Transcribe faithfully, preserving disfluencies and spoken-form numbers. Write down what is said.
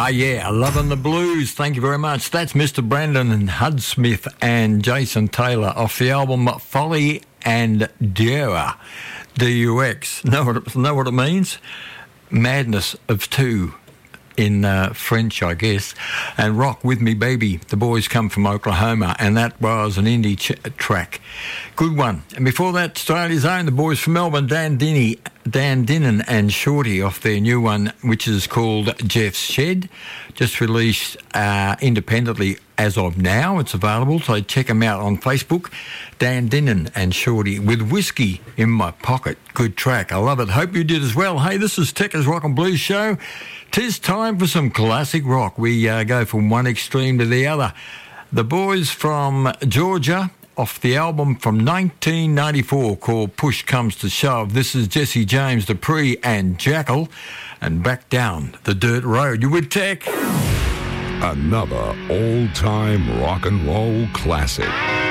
Ah, yeah, Lovin' the Blues. Thank you very much. That's Mister Brandon Hudsmith and Jason Taylor off the album Folly and Dura, D U X. Know what it, know what it means? Madness of two in uh, French, I guess. And Rock With Me Baby. The boys come from Oklahoma, and that was an indie ch- track. Good one. And before that, Australia's own, the boys from Melbourne, Dan Dinny, Dan Dinnan and Shorty off their new one, which is called Jeff's Shed. Just released uh, independently as of now. It's available, so check them out on Facebook. Dan Dinnan and Shorty with Whiskey in My Pocket. Good track. I love it. Hope you did as well. Hey, this is Tekka's Rock and Blues Show. Tis time for some classic rock. We uh, go from one extreme to the other. The boys from Georgia, off the album from nineteen ninety-four called Push Comes to Shove. This is Jesse James Dupree and Jackal, and Back Down the Dirt Road. You with Tech? Another old-time rock and roll classic.